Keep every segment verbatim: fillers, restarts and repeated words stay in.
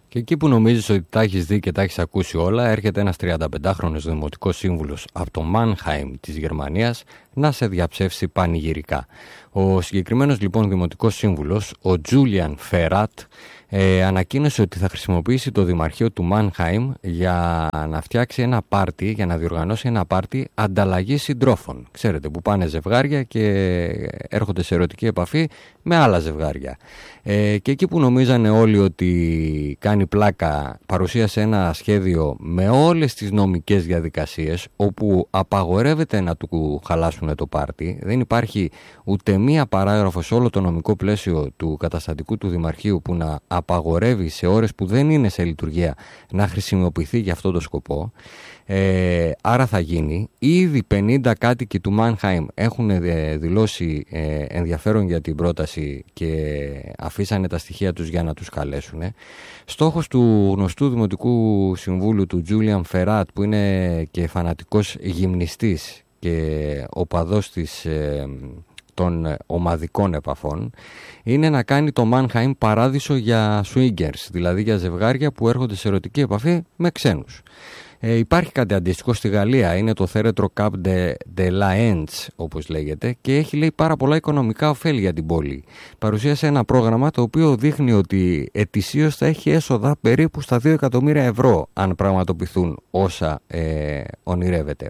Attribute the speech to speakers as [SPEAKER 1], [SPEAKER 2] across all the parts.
[SPEAKER 1] Και εκεί που νομίζεις ότι τα έχεις δει και τα έχεις ακούσει όλα, έρχεται ένας τριανταπεντάχρονος δημοτικός σύμβουλος από το Μάνχαιμ της Γερμανίας να σε διαψεύσει πανηγυρικά. Ο συγκεκριμένος λοιπόν δημοτικός σύμβουλος, ο Τζούλιαν Φεράτ, ε, ανακοίνωσε ότι θα χρησιμοποιήσει το Δημαρχείο του Μάνχαιμ για να φτιάξει ένα πάρτι, για να διοργανώσει ένα πάρτι ανταλλαγής συντρόφων. Ξέρετε, που πάνε ζευγάρια και έρχονται σε ερωτική επαφή με άλλα ζευγάρια. Ε, και εκεί που νομίζανε όλοι ότι κάνει πλάκα, παρουσίασε ένα σχέδιο με όλες τις νομικές διαδικασίες, όπου απαγορεύεται να του χαλάσουν το πάρτι. Δεν υπάρχει ούτε μία παράγραφο σε όλο το νομικό πλαίσιο του καταστατικού του Δημαρχείου που να απαγορεύει σε ώρες που δεν είναι σε λειτουργία να χρησιμοποιηθεί για αυτό το σκοπό. Ε, άρα θα γίνει. Ήδη πενήντα κάτοικοι του Μάνχαιμ έχουν δηλώσει ε, ενδιαφέρον για την πρόταση και αφήσανε τα στοιχεία τους για να τους καλέσουν. Στόχος του γνωστού Δημοτικού Συμβούλου του Τζούλιαν Φεράτ, που είναι και φανατικός γυμνιστής και οπαδός της, ε, των ομαδικών επαφών, είναι να κάνει το Μάνχαιμ παράδεισο για swingers, δηλαδή για ζευγάρια που έρχονται σε ερωτική επαφή με ξένους. Ε, υπάρχει κάτι αντίστοιχο στη Γαλλία, είναι το Θέρετρο Cap de, de la Ents, όπως λέγεται, και έχει, λέει, πάρα πολλά οικονομικά ωφέλη για την πόλη. Παρουσίασε ένα πρόγραμμα το οποίο δείχνει ότι ετησίως θα έχει έσοδα περίπου στα δύο εκατομμύρια ευρώ αν πραγματοποιηθούν όσα ε, ονειρεύεται.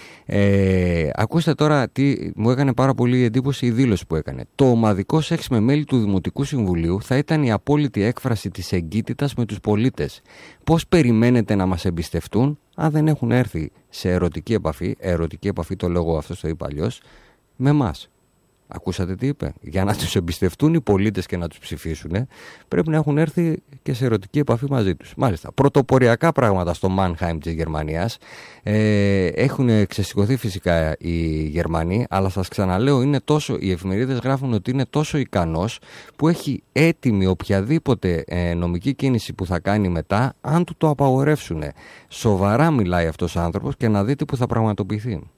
[SPEAKER 1] Ε, ακούστε τώρα τι μου έκανε πάρα πολύ εντύπωση η δήλωση που έκανε. Το ομαδικό σεξ με μέλη του Δημοτικού Συμβουλίου θα ήταν η απόλυτη έκφραση της εγκύτητας με τους πολίτες. Πώς περιμένετε να μας εμπιστευτούν αν δεν έχουν έρθει σε ερωτική επαφή, ερωτική επαφή το λόγο αυτό το είπα αλλιώς, με εμάς? Ακούσατε τι είπε? Για να τους εμπιστευτούν οι πολίτες και να τους ψηφίσουν, πρέπει να έχουν έρθει και σε ερωτική επαφή μαζί τους. Μάλιστα, πρωτοποριακά πράγματα στο Μάνχαιμ της Γερμανίας. Ε, έχουν ξεσηκωθεί φυσικά οι Γερμανοί, αλλά σας ξαναλέω, είναι τόσο, οι εφημερίδες γράφουν ότι είναι τόσο ικανός που έχει έτοιμη οποιαδήποτε ε, νομική κίνηση που θα κάνει μετά, αν του το απαγορεύσουν. Σοβαρά μιλάει αυτός ο άνθρωπος και να δείτε που θα πραγματοποιηθεί.